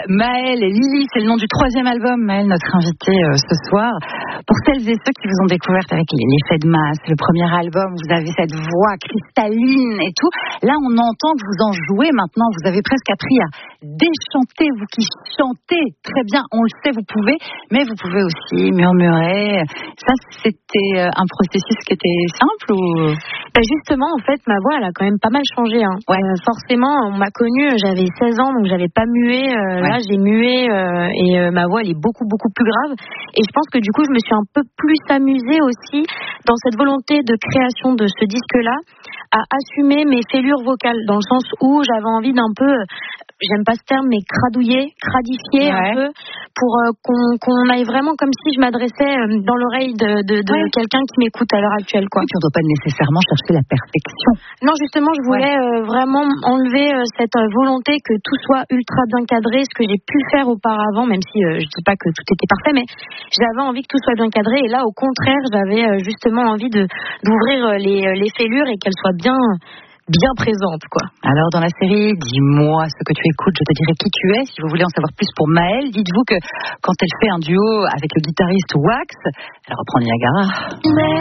Maëlle et Lily, c'est le nom du 3e album. Maëlle, notre invitée ce soir. Pour celles et ceux qui vous ont découverte avec l'effet de masse, le premier album, vous avez cette voix cristalline et tout. Là, on entend que vous en jouez maintenant. Vous avez presque appris à déchanter, vous qui chantez très bien. On le sait, vous pouvez, mais vous pouvez aussi murmurer. Ça, c'était un processus qui était simple ou... Justement, en fait, ma voix, elle a quand même pas mal changé. Hein. Ouais. Forcément, on m'a connue, j'avais 16 ans, donc j'avais pas mué. Là, j'ai mué et ma voix, elle est beaucoup, beaucoup plus grave. Et je pense que du coup, je me suis un peu plus amusée aussi dans cette volonté de création de ce disque-là à assumer mes fêlures vocales, dans le sens où j'avais envie d'un peu... J'aime pas ce terme, mais cradifier un peu, pour qu'on aille vraiment comme si je m'adressais dans l'oreille de quelqu'un qui m'écoute à l'heure actuelle, quoi. Oui, puis on doit pas nécessairement chercher la perfection. Non, justement, je voulais vraiment enlever cette volonté que tout soit ultra bien cadré, ce que j'ai pu faire auparavant, même si je dis pas que tout était parfait, mais j'avais envie que tout soit bien cadré, et là, au contraire, j'avais justement envie d'ouvrir les fêlures et qu'elles soient bien présente, quoi. Alors, dans la série, dis-moi ce que tu écoutes, je te dirai qui tu es. Si vous voulez en savoir plus pour Maëlle, dites-vous que quand elle fait un duo avec le guitariste Wax, elle reprend Niagara.